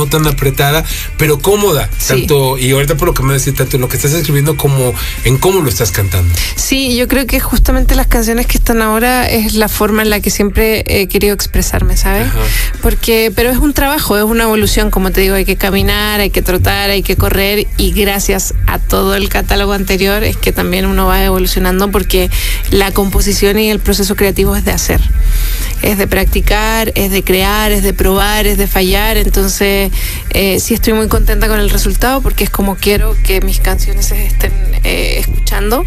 no tan apretada, pero cómoda, tanto, y ahorita por lo que me decís, tanto en lo que estás escribiendo como en cómo lo estás cantando. Sí, yo creo que justamente las canciones que están ahora es la forma en la que siempre he querido expresarme, ¿sabes? Pero es un trabajo, es una evolución, como te digo, hay que caminar, hay que trotar, hay que correr, y gracias a todo el catálogo anterior es que también uno va evolucionando, porque la composición y el proceso creativo es de hacer, es de practicar, es de crear, es de probar, es de fallar. Entonces sí estoy muy contenta con el resultado, porque es como quiero que mis canciones se estén escuchando,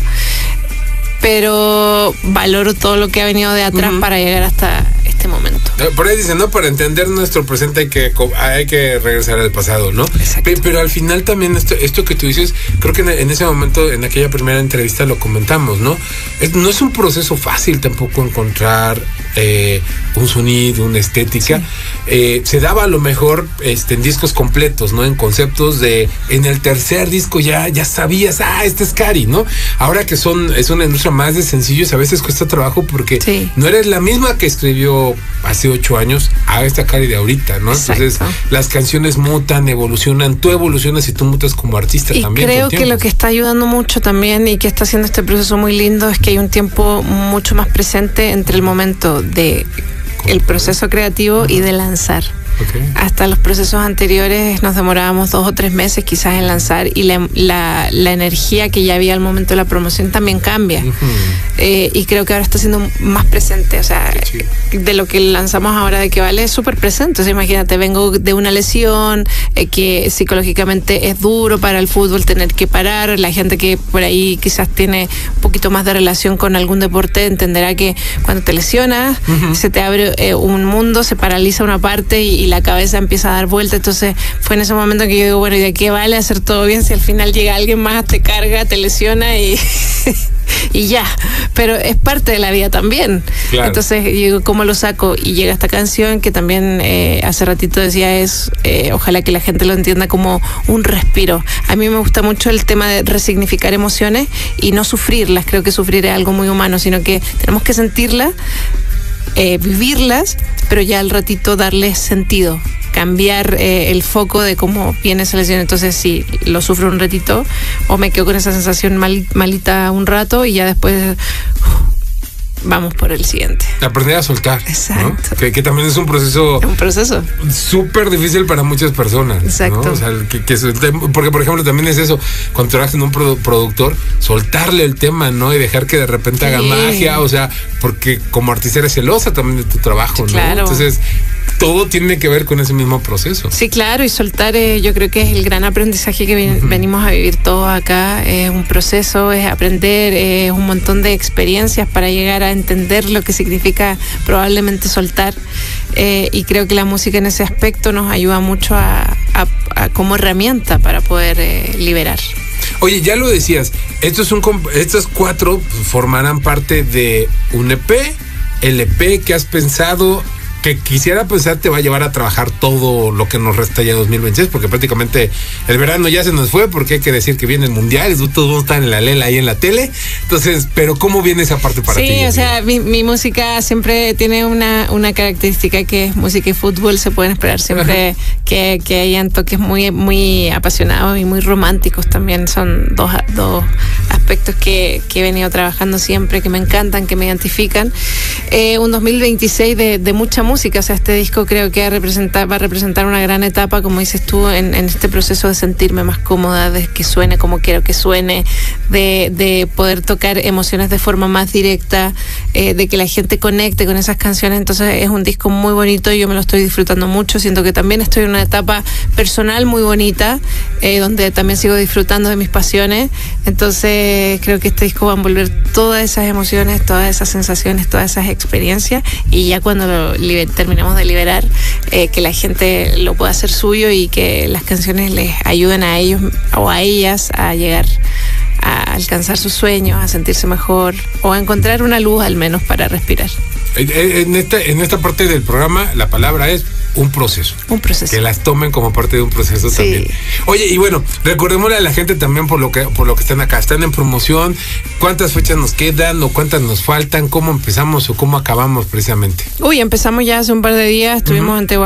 pero valoro todo lo que ha venido de atrás para llegar hasta este momento. Por ahí dicen, ¿no? Para entender nuestro presente hay que regresar al pasado, ¿no? Pero al final también esto que tú dices, creo que en ese momento, en aquella primera entrevista lo comentamos, ¿no? No es un proceso fácil tampoco encontrar un sonido, una estética. Se daba a lo mejor en discos completos, ¿no? En conceptos en el tercer disco ya sabías, este es Cari, ¿no? Ahora que es una industria más de sencillos, a veces cuesta trabajo porque no eres la misma que escribió hace 8 años a esta Cari de ahorita, ¿no? Entonces las canciones mutan, evolucionan, tú evolucionas y tú mutas como artista también. Creo que lo que está ayudando mucho también y que está haciendo este proceso muy lindo es que hay un tiempo mucho más presente entre el momento de el proceso creativo y de lanzar. Hasta los procesos anteriores nos demorábamos 2 o 3 meses quizás en lanzar, y la energía que ya había al momento de la promoción también cambia. Y creo que ahora está siendo más presente, o sea, de lo que lanzamos ahora de Que Vale es súper presente. O sea, imagínate, vengo de una lesión que psicológicamente es duro para el fútbol tener que parar. La gente que por ahí quizás tiene un poquito más de relación con algún deporte entenderá que cuando te lesionas se te abre un mundo, se paraliza una parte y la cabeza empieza a dar vuelta. Entonces fue en ese momento que yo digo, bueno, ¿y de qué vale hacer todo bien si al final llega alguien más, te carga, te lesiona y ya? Pero es parte de la vida también. Entonces yo digo, ¿cómo lo saco? Y llega esta canción que también hace ratito decía, ojalá que la gente lo entienda como un respiro. A mí me gusta mucho el tema de resignificar emociones y no sufrirlas. Creo que sufrir es algo muy humano, sino que tenemos que sentirlas, vivirlas, pero ya al ratito darles sentido, cambiar el foco de cómo viene esa lesión. Entonces sí, lo sufro un ratito o me quedo con esa sensación malita un rato y ya después vamos por el siguiente. Aprender a soltar. Exacto. ¿no? Que también es un proceso. Un proceso. Súper difícil para muchas personas. Exacto. ¿no? O sea, porque, por ejemplo, también es eso. Cuando trabajas en un productor, soltarle el tema, ¿no? Y dejar que de repente haga magia. O sea, porque como artista eres celosa también de tu trabajo, ¿no? Claro. Entonces, todo tiene que ver con ese mismo proceso. Sí, claro, y soltar yo creo que es el gran aprendizaje que venimos a vivir todos acá. Es un proceso, es aprender, es un montón de experiencias para llegar a entender lo que significa probablemente soltar. Y creo que la música en ese aspecto nos ayuda mucho como herramienta para poder liberar. Oye, ya lo decías, estas 4 formarán parte de un EP, el EP que has pensado, que quisiera pensar te va a llevar a trabajar todo lo que nos resta ya 2026, porque prácticamente el verano ya se nos fue, porque hay que decir que viene el mundial, todos vamos a estar en la lela ahí en la tele. Entonces, pero ¿cómo viene esa parte para ti? Sí, o sea, mi música siempre tiene una característica que es música y fútbol. Se pueden esperar siempre que hayan toques muy, muy apasionados y muy románticos también. Son dos aspectos que he venido trabajando siempre, que me encantan, que me identifican. Un 2026 de mucha música. O sea, este disco creo que va a representar una gran etapa, como dices tú, en este proceso de sentirme más cómoda, de que suene como quiero que suene, de poder tocar emociones de forma más directa, de que la gente conecte con esas canciones. Entonces es un disco muy bonito y yo me lo estoy disfrutando mucho. Siento que también estoy en una etapa personal muy bonita, donde también sigo disfrutando de mis pasiones. Entonces creo que este disco va a envolver todas esas emociones, todas esas sensaciones, todas esas experiencias, y ya cuando terminemos de liberar, que la gente lo pueda hacer suyo y que las canciones les ayuden a ellos o a ellas a llegar a alcanzar sus sueños, a sentirse mejor o a encontrar una luz al menos para respirar. En esta parte del programa la palabra es un proceso. Un proceso. Que las tomen como parte de un proceso también. Oye, y bueno, recordémosle a la gente también por lo que están acá. Están en promoción. ¿Cuántas fechas nos quedan o cuántas nos faltan? ¿Cómo empezamos o cómo acabamos precisamente? Empezamos ya hace un par de días. Estuvimos en